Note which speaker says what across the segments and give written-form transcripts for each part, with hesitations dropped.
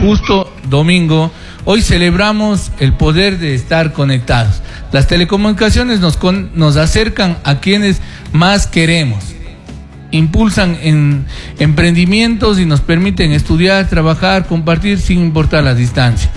Speaker 1: justo domingo, hoy celebramos el poder de estar conectados. Las telecomunicaciones nos acercan a quienes más queremos, impulsan en emprendimientos y nos permiten estudiar, trabajar, compartir sin importar la distancia.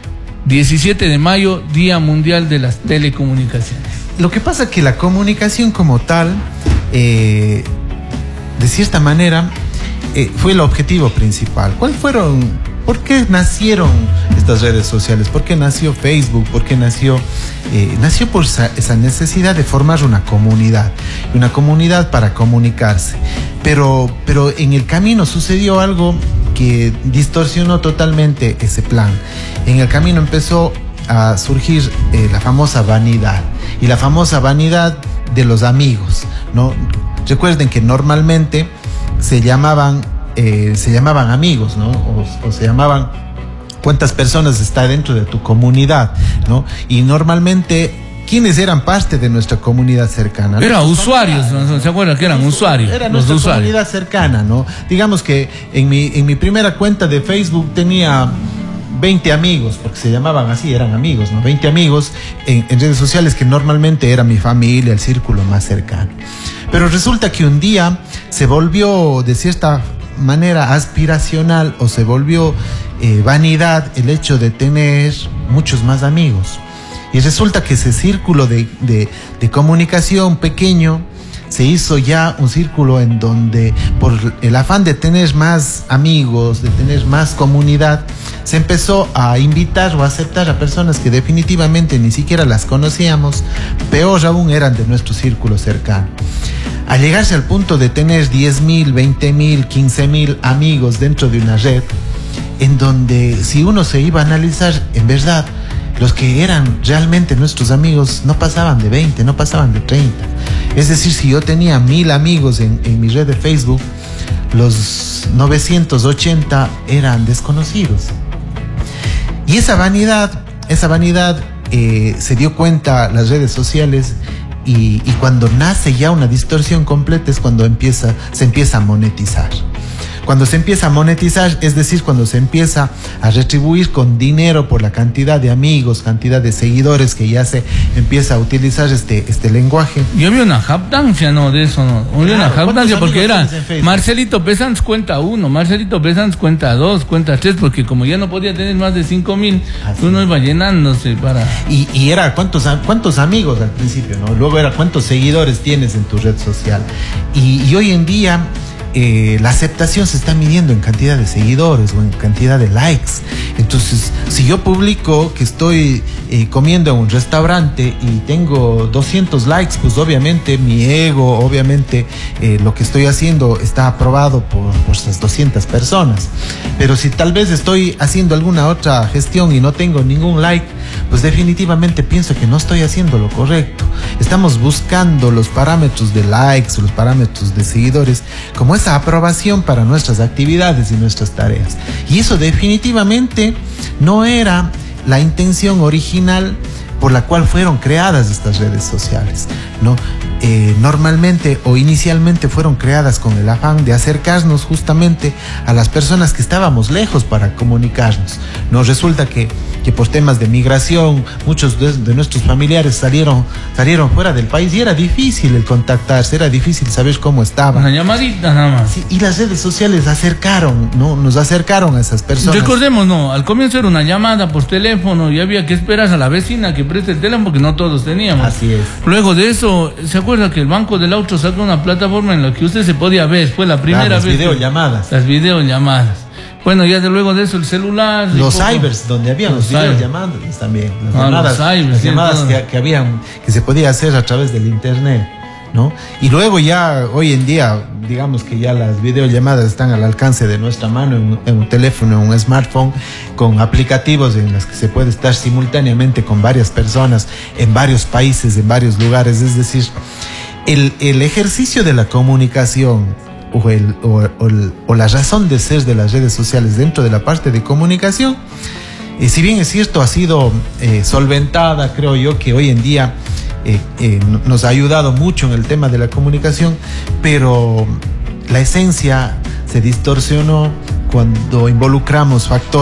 Speaker 1: 17 de mayo, Día Mundial de las Telecomunicaciones.
Speaker 2: Lo que pasa es que la comunicación como tal, de cierta manera, fue el objetivo principal. ¿Por qué nacieron estas redes sociales? ¿Por qué nació Facebook? ¿Por qué nació por esa necesidad de formar una comunidad para comunicarse? Pero en el camino sucedió algo que distorsionó totalmente ese plan. En el camino empezó a surgir la famosa vanidad, y la famosa vanidad de los amigos, ¿no? Recuerden que normalmente se llamaban amigos, ¿no? O se llamaban cuántas personas está dentro de tu comunidad, ¿no? Y normalmente, ¿quiénes eran parte de nuestra comunidad cercana?
Speaker 1: Eran usuarios, ¿no? ¿Se acuerdan que eran usuarios?
Speaker 2: Era nuestra comunidad cercana, ¿no? Digamos que en mi primera cuenta de Facebook tenía 20 amigos, porque se llamaban así, eran amigos, ¿no? 20 amigos en redes sociales que normalmente era mi familia, el círculo más cercano. Pero resulta que un día se volvió de cierta manera aspiracional, o se volvió vanidad el hecho de tener muchos más amigos. Y resulta que ese círculo de comunicación pequeño se hizo ya un círculo en donde, por el afán de tener más amigos, de tener más comunidad, se empezó a invitar o a aceptar a personas que definitivamente ni siquiera las conocíamos, peor aún eran de nuestro círculo cercano. Al llegarse al punto de tener 10.000, 20.000, 15.000 amigos dentro de una red, en donde si uno se iba a analizar, en verdad, los que eran realmente nuestros amigos no pasaban de 20, no pasaban de 30. Es decir, si yo tenía 1.000 amigos en mi red de Facebook, los 980 eran desconocidos. Y esa vanidad se dio cuenta las redes sociales, y cuando nace ya una distorsión completa es cuando se empieza a monetizar. Cuando se empieza a monetizar, es decir, cuando se empieza a retribuir con dinero por la cantidad de amigos, cantidad de seguidores que ya se empieza a utilizar este lenguaje.
Speaker 1: Yo vi una jactancia, ¿no? De eso, ¿no? Había una jactancia porque era Marcelito Pesanz cuenta 1, Marcelito Pesanz cuenta 2, cuenta 3, porque como ya no podía tener más de 5.000, uno iba llenándose para...
Speaker 2: Y era cuántos amigos al principio, ¿no? Luego era cuántos seguidores tienes en tu red social. Y hoy en día... la aceptación se está midiendo en cantidad de seguidores o en cantidad de likes. Entonces, si yo publico que estoy comiendo en un restaurante y tengo 200 likes, pues obviamente mi ego, obviamente lo que estoy haciendo está aprobado por esas 200 personas. Pero si tal vez estoy haciendo alguna otra gestión y no tengo ningún like, pues definitivamente pienso que no estoy haciendo lo correcto. Estamos buscando los parámetros de likes, los parámetros de seguidores, como esa aprobación para nuestras actividades y nuestras tareas. Y eso definitivamente no era la intención original por la cual fueron creadas estas redes sociales, ¿no? Normalmente o inicialmente fueron creadas con el afán de acercarnos justamente a las personas que estábamos lejos para comunicarnos. Nos resulta que por temas de migración muchos de nuestros familiares salieron fuera del país y era difícil el contactarse, era difícil saber cómo estaban.
Speaker 1: Una llamadita nada más.
Speaker 2: Sí, y las redes sociales acercaron, ¿no? Nos acercaron a esas personas.
Speaker 1: Recordemos, no, al comienzo era una llamada por teléfono y había que esperar a la vecina que preste el teléfono porque no todos teníamos.
Speaker 2: Así es.
Speaker 1: Luego de eso, ¿se acuerda que el Banco del Auto sacó una plataforma en la que usted se podía ver? Fue la primera vez.
Speaker 2: Las
Speaker 1: videollamadas. Bueno, ya luego de eso el celular.
Speaker 2: Los cybers, donde había los videollamadas también. Las llamadas que se podía hacer a través del internet, ¿no? Y luego ya, hoy en día, digamos que ya las videollamadas están al alcance de nuestra mano en un teléfono, en un smartphone, con aplicativos en los que se puede estar simultáneamente con varias personas en varios países, en varios lugares. Es decir, el ejercicio de la comunicación o la razón de ser de las redes sociales dentro de la parte de comunicación, si bien es cierto, ha sido solventada, creo yo que hoy en día nos ha ayudado mucho en el tema de la comunicación, pero la esencia se distorsionó cuando involucramos factores